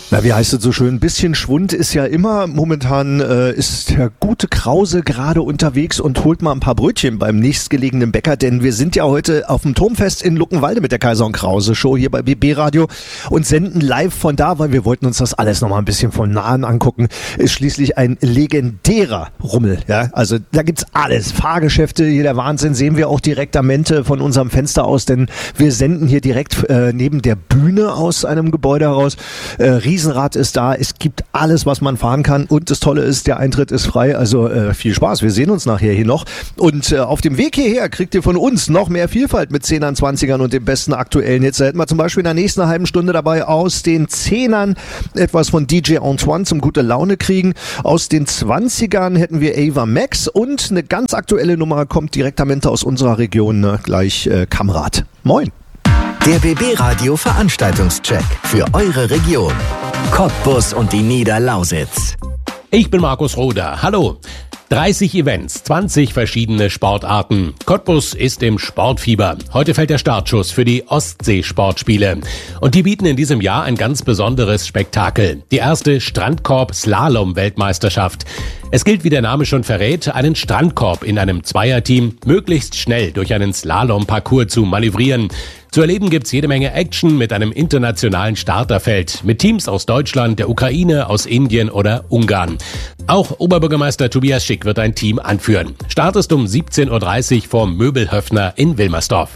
Na, wie heißt es so schön? Ein bisschen Schwund ist ja immer. Momentan ist der gute Krause gerade unterwegs und holt mal ein paar Brötchen beim nächstgelegenen Bäcker, denn wir sind ja heute auf dem Turmfest in Luckenwalde mit der Kaiser und Krause Show hier bei BB Radio und senden live von da, weil wir wollten uns das alles nochmal ein bisschen von nahen angucken. Ist schließlich ein legendärer Rummel, ja. Also da gibt's alles. Fahrgeschäfte, hier der Wahnsinn, sehen wir auch direkt am Ende von unserem Fenster aus, denn wir senden hier direkt neben der Bühne aus einem Gebäude heraus. Riesenrad ist da, es gibt alles, was man fahren kann und das Tolle ist, der Eintritt ist frei, also viel Spaß, wir sehen uns nachher hier noch und auf dem Weg hierher kriegt ihr von uns noch mehr Vielfalt mit 10ern, 20ern und den besten aktuellen Hits. Da hätten wir zum Beispiel in der nächsten halben Stunde dabei aus den 10ern etwas von DJ Antoine zum gute Laune kriegen, aus den 20ern hätten wir Ava Max und eine ganz aktuelle Nummer kommt direkt am Ende aus unserer Region, ne? Gleich Kamrat. Moin! Der BB Radio Veranstaltungscheck für eure Region. Cottbus und die Niederlausitz. Ich bin Markus Roder. Hallo. 30 Events, 20 verschiedene Sportarten. Cottbus ist im Sportfieber. Heute fällt der Startschuss für die Ostsee-Sportspiele. Und die bieten in diesem Jahr ein ganz besonderes Spektakel. Die erste Strandkorb-Slalom-Weltmeisterschaft. Es gilt, wie der Name schon verrät, einen Strandkorb in einem Zweierteam möglichst schnell durch einen Slalom-Parcours zu manövrieren. Zu erleben gibt's jede Menge Action mit einem internationalen Starterfeld, mit Teams aus Deutschland, der Ukraine, aus Indien oder Ungarn. Auch Oberbürgermeister Tobias Schick wird ein Team anführen. Start ist um 17.30 Uhr vor Möbelhöfner in Wilmersdorf.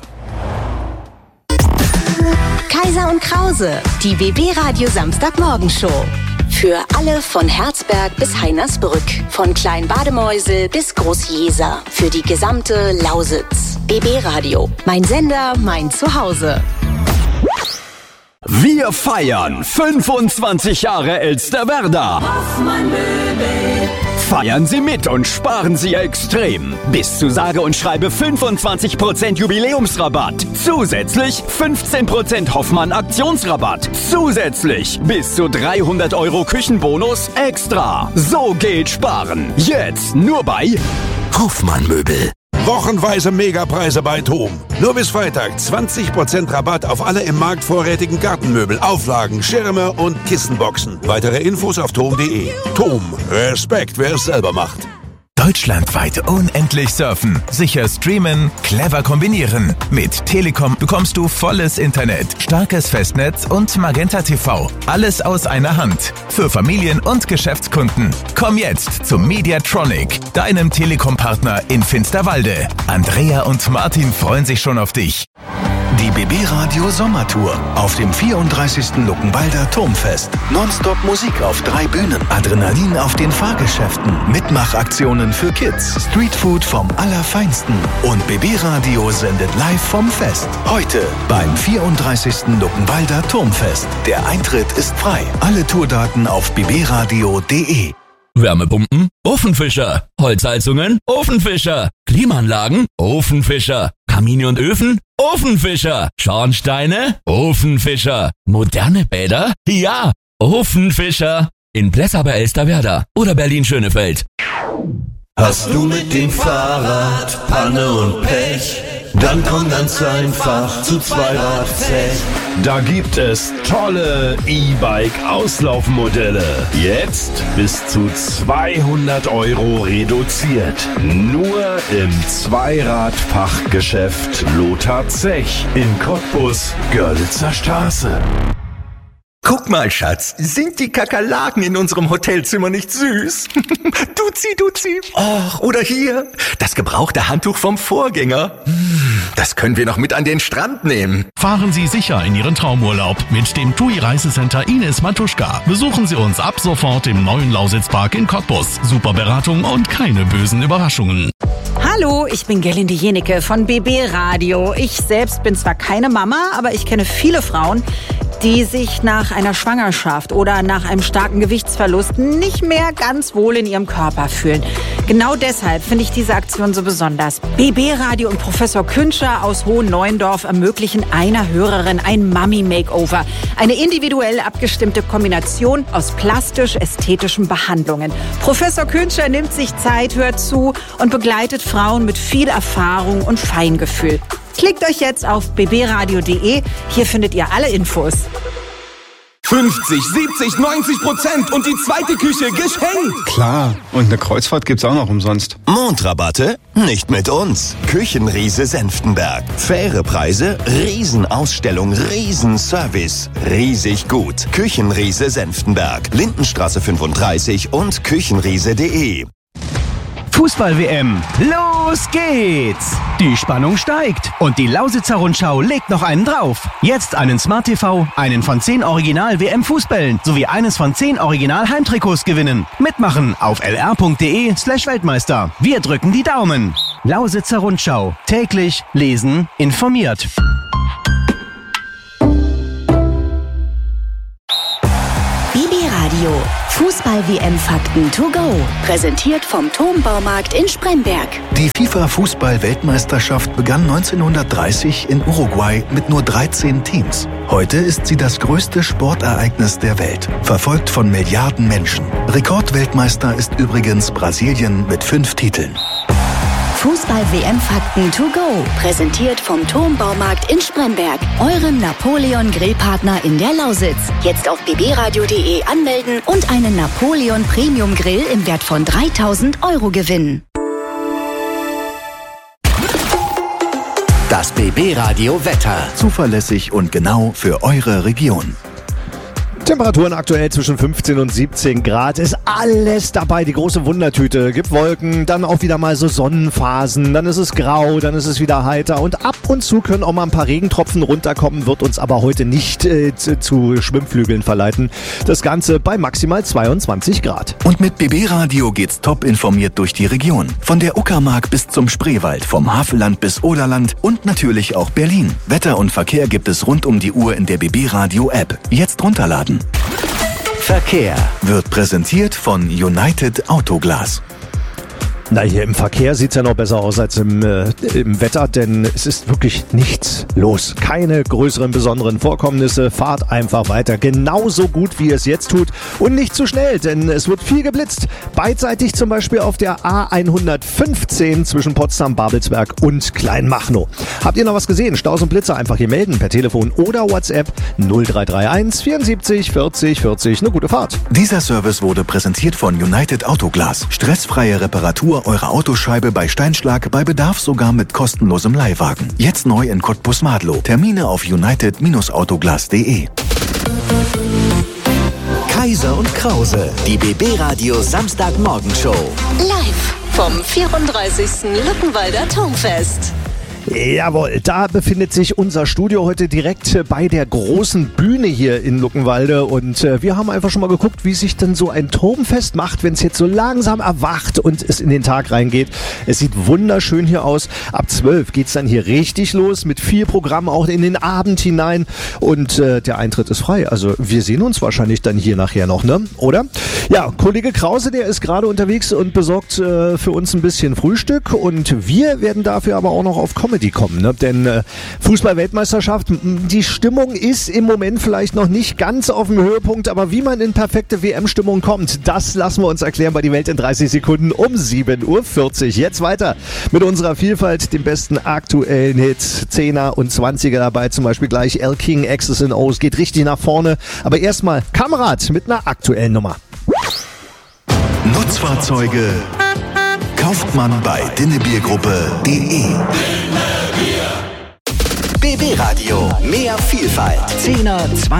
Kaiser und Krause, die BB Radio Samstagmorgenshow. Für alle von Herzberg bis Heinersbrück, von Kleinbademeusel bis Großjeser, für die gesamte Lausitz. BB Radio, mein Sender, mein Zuhause. Wir feiern 25 Jahre Elsterwerda. Hoffmann Möbel. Feiern Sie mit und sparen Sie extrem. Bis zu sage und schreibe 25% Jubiläumsrabatt. Zusätzlich 15% Hoffmann Aktionsrabatt. Zusätzlich bis zu 300 € Küchenbonus extra. So geht sparen. Jetzt nur bei Hoffmann Möbel. Wochenweise Megapreise bei TOM. Nur bis Freitag 20% Rabatt auf alle im Markt vorrätigen Gartenmöbel, Auflagen, Schirme und Kissenboxen. Weitere Infos auf tom.de. TOM. Respekt, wer es selber macht. Deutschlandweit unendlich surfen, sicher streamen, clever kombinieren. Mit Telekom bekommst du volles Internet, starkes Festnetz und Magenta TV. Alles aus einer Hand. Für Familien und Geschäftskunden. Komm jetzt zum Mediatronic, deinem Telekom-Partner in Finsterwalde. Andrea und Martin freuen sich schon auf dich. Die BB Radio Sommertour auf dem 34. Luckenwalder Turmfest. Nonstop Musik auf 3 Bühnen. Adrenalin auf den Fahrgeschäften. Mitmachaktionen für Kids. Streetfood vom Allerfeinsten. Und BB Radio sendet live vom Fest. Heute beim 34. Luckenwalder Turmfest. Der Eintritt ist frei. Alle Tourdaten auf bbradio.de. Wärmepumpen? Ofenfischer. Holzheizungen? Ofenfischer. Klimaanlagen? Ofenfischer. Kamine und Öfen? Ofenfischer. Schornsteine? Ofenfischer. Moderne Bäder? Ja, Ofenfischer. In Plessa bei Elsterwerda oder Berlin-Schönefeld. Hast du mit dem Fahrrad Panne und Pech? Dann komm ganz einfach zu Zweirad-Zech. Da gibt es tolle E-Bike-Auslaufmodelle. Jetzt bis zu 200 € reduziert. Nur im Zweiradfachgeschäft Lothar Zech in Cottbus, Görlitzer Straße. Guck mal, Schatz, sind die Kakerlaken in unserem Hotelzimmer nicht süß? Duzi. Och, oder hier, das gebrauchte Handtuch vom Vorgänger. Das können wir noch mit an den Strand nehmen. Fahren Sie sicher in Ihren Traumurlaub mit dem TUI Reisecenter Ines Matuschka. Besuchen Sie uns ab sofort im neuen Lausitzpark in Cottbus. Super Beratung und keine bösen Überraschungen. Hallo, ich bin Gerlinde Jenecke von BB Radio. Ich selbst bin zwar keine Mama, aber ich kenne viele Frauen, die sich nach einer Schwangerschaft oder nach einem starken Gewichtsverlust nicht mehr ganz wohl in ihrem Körper fühlen. Genau deshalb finde ich diese Aktion so besonders. BB Radio und Professor Künscher aus Hohenneuendorf ermöglichen einer Hörerin ein Mummy-Makeover. Eine individuell abgestimmte Kombination aus plastisch-ästhetischen Behandlungen. Professor Künscher nimmt sich Zeit, hört zu und begleitet Frauen mit viel Erfahrung und Feingefühl. Klickt euch jetzt auf bbradio.de. Hier findet ihr alle Infos. 50, 70, 90% und die zweite Küche geschenkt. Klar, und eine Kreuzfahrt gibt's auch noch umsonst. Mondrabatte? Nicht mit uns. Küchenriese Senftenberg. Faire Preise, Riesenausstellung, Riesenservice. Riesig gut. Küchenriese Senftenberg. Lindenstraße 35 und küchenriese.de. Fußball-WM. Los geht's! Die Spannung steigt und die Lausitzer Rundschau legt noch einen drauf. Jetzt einen Smart TV, einen von 10 Original-WM-Fußbällen sowie eines von 10 Original-Heimtrikots gewinnen. Mitmachen auf lr.de/Weltmeister. Wir drücken die Daumen. Lausitzer Rundschau. Täglich lesen, informiert. BB-Radio. Fußball-WM-Fakten to go. Präsentiert vom Turmbaumarkt in Spremberg. Die FIFA-Fußball-Weltmeisterschaft begann 1930 in Uruguay mit nur 13 Teams. Heute ist sie das größte Sportereignis der Welt, verfolgt von Milliarden Menschen. Rekordweltmeister ist übrigens Brasilien mit 5 Titeln. Fußball-WM-Fakten to go. Präsentiert vom Turmbaumarkt in Spremberg. Eurem Napoleon-Grillpartner in der Lausitz. Jetzt auf bbradio.de anmelden und einen Napoleon Premium Grill im Wert von 3.000 € gewinnen. Das BB-Radio Wetter. Zuverlässig und genau für eure Region. Temperaturen aktuell zwischen 15 und 17 Grad. Ist alles dabei, die große Wundertüte. Gibt Wolken, dann auch wieder mal so Sonnenphasen, dann ist es grau, dann ist es wieder heiter und ab und zu können auch mal ein paar Regentropfen runterkommen, wird uns aber heute nicht zu Schwimmflügeln verleiten. Das Ganze bei maximal 22 Grad. Und mit BB Radio geht's top informiert durch die Region. Von der Uckermark bis zum Spreewald, vom Havelland bis Oderland und natürlich auch Berlin. Wetter und Verkehr gibt es rund um die Uhr in der BB Radio App. Jetzt runterladen. Verkehr wird präsentiert von United Autoglas. Na, hier im Verkehr sieht's ja noch besser aus als im Wetter, denn es ist wirklich nichts los. Keine größeren besonderen Vorkommnisse. Fahrt einfach weiter. Genauso gut, wie es jetzt tut. Und nicht zu schnell, denn es wird viel geblitzt. Beidseitig zum Beispiel auf der A115 zwischen Potsdam, Babelsberg und Kleinmachnow. Habt ihr noch was gesehen? Staus und Blitzer einfach hier melden per Telefon oder WhatsApp 0331 74 40 40. Eine gute Fahrt. Dieser Service wurde präsentiert von United Autoglas. Stressfreie Reparatur eurer Autoscheibe bei Steinschlag, bei Bedarf sogar mit kostenlosem Leihwagen. Jetzt neu in Cottbus-Madlow. Termine auf united-autoglas.de. Kaiser und Krause, die BB Radio Samstagmorgenshow. Live vom 34. Luckenwalder Turmfest. Jawohl, da befindet sich unser Studio heute direkt bei der großen Bühne hier in Luckenwalde und wir haben einfach schon mal geguckt, wie sich denn so ein Turmfest macht, wenn es jetzt so langsam erwacht und es in den Tag reingeht. Es sieht wunderschön hier aus. Ab 12 geht's dann hier richtig los mit 4 Programmen auch in den Abend hinein und der Eintritt ist frei. Also wir sehen uns wahrscheinlich dann hier nachher noch, ne? Oder? Ja, Kollege Krause, der ist gerade unterwegs und besorgt für uns ein bisschen Frühstück und wir werden dafür aber auch noch auf Comedy kommen, ne? Denn Fußball-Weltmeisterschaft, die Stimmung ist im Moment vielleicht noch nicht ganz auf dem Höhepunkt, aber wie man in perfekte WM-Stimmung kommt, das lassen wir uns erklären bei Die Welt in 30 Sekunden um 7:40 Uhr. Jetzt weiter mit unserer Vielfalt, den besten aktuellen Hits, 10er und 20er dabei, zum Beispiel gleich El King, X's and O's, geht richtig nach vorne, aber erstmal Kamerad mit einer aktuellen Nummer. Nutzfahrzeuge kauft man bei dinnebiergruppe.de. BB Radio, mehr Vielfalt. 10er, 20